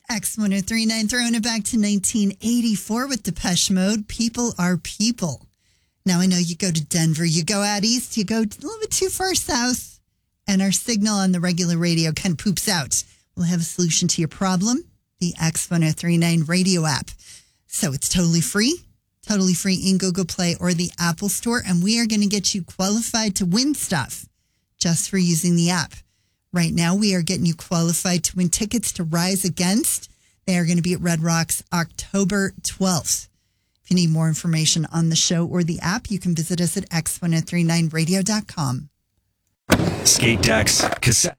X1039 throwing it back to 1984 with Depeche Mode. People are people. Now I know you go to Denver, you go out east, you go a little bit too far south, and our signal on the regular radio kind of poops out. We'll have a solution to your problem, the X1039 radio app. So it's totally free in Google Play or the Apple Store, and we are going to get you qualified to win stuff just for using the app. Right now, we are getting you qualified to win tickets to Rise Against. They are going to be at Red Rocks October 12th. If you need more information on the show or the app, you can visit us at x1039radio.com. Skate decks, cassette.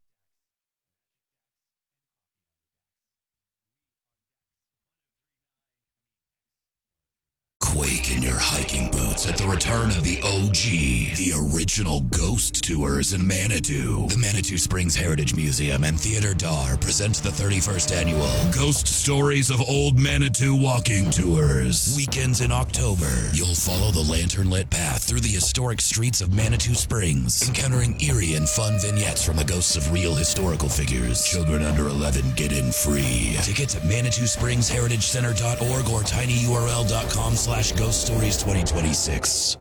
Quake in your hiking boots at the return of the OG, the original Ghost Tours in Manitou. The Manitou Springs Heritage Museum and Theater Dar present the 31st annual Ghost Stories of Old Manitou Walking Tours. Weekends in October, you'll follow the lantern-lit path through the historic streets of Manitou Springs, encountering eerie and fun vignettes from the ghosts of real historical figures. Children under 11 get in free. Tickets at ManitouSpringsHeritageCenter.org or tinyurl.com/Ghost Stories 2026.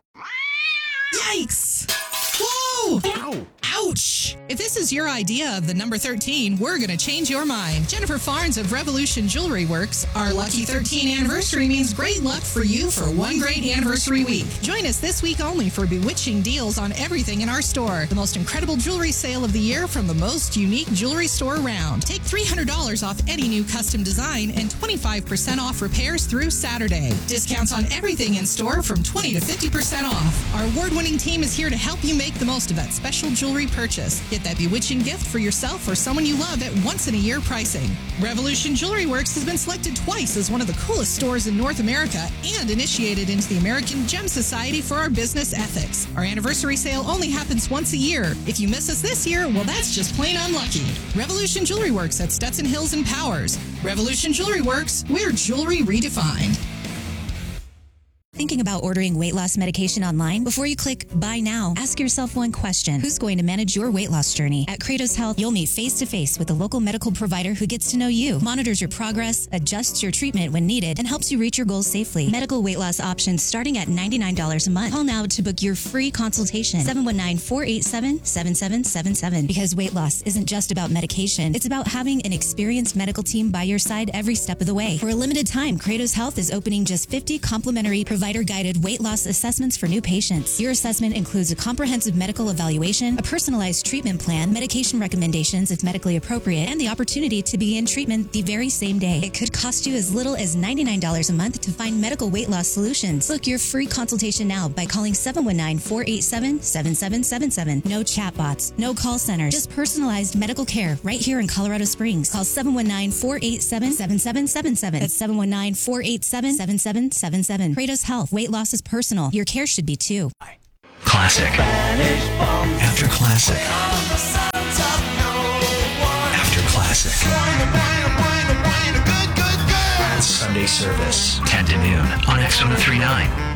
Yikes! Whoa! Ow! Ouch! If this is your idea of the number 13, we're going to change your mind. Jennifer Farnes of Revolution Jewelry Works. Our lucky 13 anniversary means great luck for you for one great anniversary week. Join us this week only for bewitching deals on everything in our store. The most incredible jewelry sale of the year from the most unique jewelry store around. Take $300 off any new custom design and 25% off repairs through Saturday. Discounts on everything in store from 20 to 50% off. Our award-winning team is here to help you make the most of that special jewelry purchase. Get that bewitching gift for yourself or someone you love at once-in-a-year pricing. Revolution Jewelry Works has been selected twice as one of the coolest stores in North America and initiated into the American Gem Society for our business ethics. Our anniversary sale only happens once a year. If you miss us this year, well, that's just plain unlucky. Revolution Jewelry Works at Stetson Hills and Powers. Revolution Jewelry Works, we're jewelry redefined. Thinking about ordering weight loss medication online? Before you click buy now, ask yourself one question. Who's going to manage your weight loss journey? At Kratos Health, you'll meet face-to-face with a local medical provider who gets to know you, monitors your progress, adjusts your treatment when needed, and helps you reach your goals safely. Medical weight loss options starting at $99 a month. Call now to book your free consultation. 719-487-7777. Because weight loss isn't just about medication. It's about having an experienced medical team by your side every step of the way. For a limited time, Kratos Health is opening just 50 complimentary provider-guided weight loss assessments for new patients. Your assessment includes a comprehensive medical evaluation, a personalized treatment plan, medication recommendations if medically appropriate, and the opportunity to begin treatment the very same day. It could cost you as little as $99 a month to find medical weight loss solutions. Book your free consultation now by calling 719-487-7777. No chatbots, no call centers, just personalized medical care right here in Colorado Springs. Call 719-487-7777. That's 719-487-7777. Kratos Health. Weight loss is personal. Your care should be too. Classic. After classic. After classic. Sunday service, 10 to noon on X1039.